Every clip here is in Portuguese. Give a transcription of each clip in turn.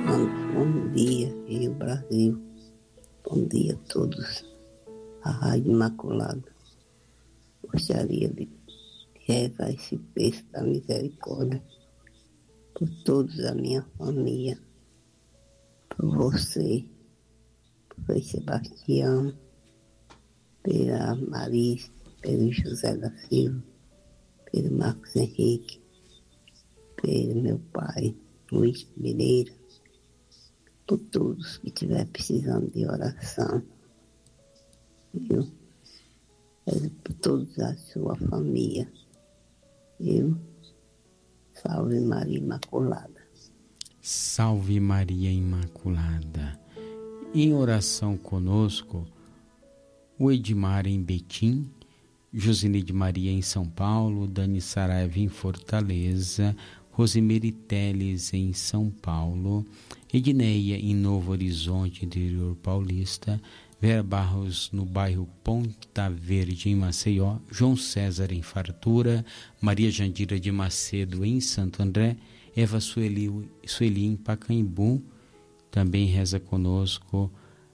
Bom dia, Rio Brasil. Bom dia a todos. A Rádio Imaculada. Gostaria de rezar esse texto da misericórdia por todos da minha família, por você, por Frei Sebastião, pela Marisa, pelo José da Silva, pelo Marcos Henrique, pelo meu pai, Luiz Mineira, por todos que estiver precisando de oração, viu? Por todos a sua família, viu? Salve Maria Imaculada. Salve Maria Imaculada. Em oração conosco, o Edmar em Betim, Josineide Maria em São Paulo, Dani Saraiva em Fortaleza, Rosemary Teles em São Paulo, Edneia em Novo Horizonte, interior paulista, Vera Barros no bairro Ponta Verde em Maceió, João César em Fartura, Maria Jandira de Macedo em Santo André, Eva Sueli em Pacaembu. Também reza conosco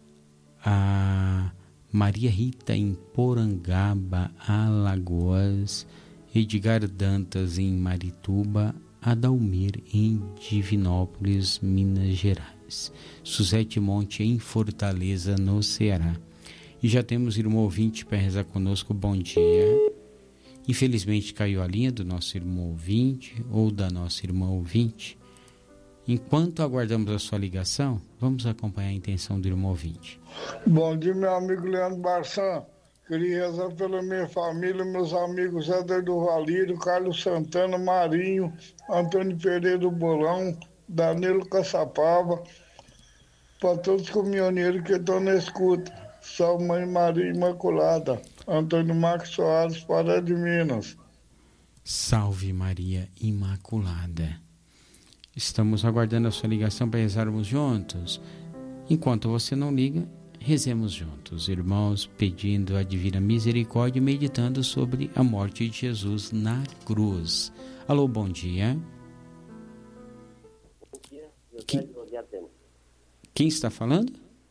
a Maria Rita em Porangaba, Alagoas, Edgar Dantas em Marituba, Adalmir em Divinópolis, Minas Gerais, Suzete Monte em Fortaleza, no Ceará. E já temos irmão ouvinte para rezar conosco. Bom dia. Infelizmente caiu a linha do nosso irmão ouvinte ou da nossa irmã ouvinte. Enquanto aguardamos a sua ligação, vamos acompanhar a intenção do irmão ouvinte. Bom dia, meu amigo Leandro Barçan. Queria rezar pela minha família, meus amigos Éder do Valírio, Carlos Santana, Marinho, Antônio Pereira do Bolão, Danilo Caçapava, para todos os caminhoneiros que estão na escuta. Salve Mãe Maria Imaculada. Antônio Marcos Soares, Pará de Minas. Salve Maria Imaculada. Estamos aguardando a sua ligação para rezarmos juntos. Enquanto você não liga, rezemos juntos, irmãos, pedindo a divina misericórdia e meditando sobre a morte de Jesus na cruz. Alô, bom dia. Bom dia, José João de Adema. Quem está falando?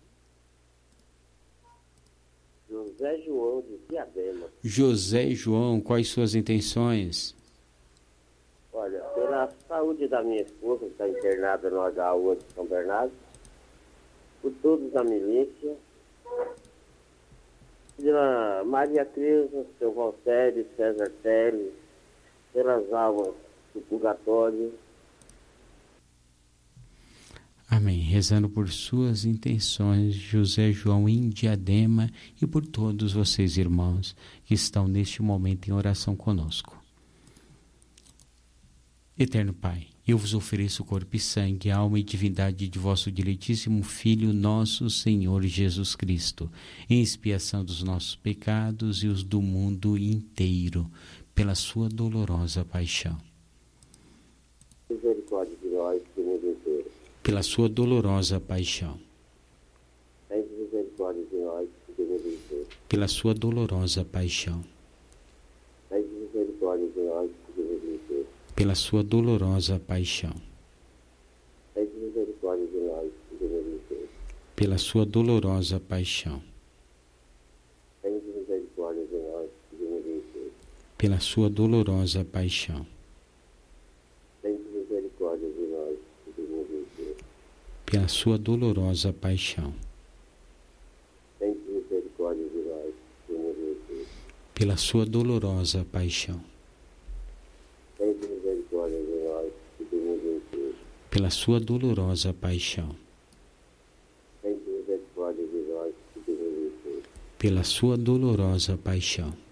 José João de Diadema. José João, quais suas intenções? Olha, pela saúde da minha esposa, que está internada no HU de São Bernardo, por todos da milícia, pela Maria Teresa, seu Valsério, César Teles, pelas almas do purgatório. Amém. Rezando por suas intenções, José João em Diadema, e por todos vocês, irmãos, que estão neste momento em oração conosco. Eterno Pai, eu vos ofereço o corpo e sangue, alma e divindade de vosso diletíssimo Filho, nosso Senhor Jesus Cristo, em expiação dos nossos pecados e os do mundo inteiro, pela sua dolorosa paixão. Misericórdia de nós, do mundo inteiro. Pela sua dolorosa paixão. Tem misericórdia de nós, do mundo inteiro. Pela sua dolorosa paixão. Tem misericórdia de nós, do mundo inteiro. Pela sua dolorosa paixão. Tem misericórdia de nós, do mundo inteiro. Pela sua dolorosa paixão. Tem misericórdia de nós, do mundo inteiro. Pela sua dolorosa paixão. Tem misericórdia de nós, do mundo inteiro. Pela sua dolorosa paixão. Tem misericórdia de nós, do mundo inteiro. Pela sua dolorosa paixão. Tem misericórdia de nós, do mundo inteiro. Pela sua dolorosa paixão. Tem misericórdia de nós, do mundo inteiro. Pela sua dolorosa paixão.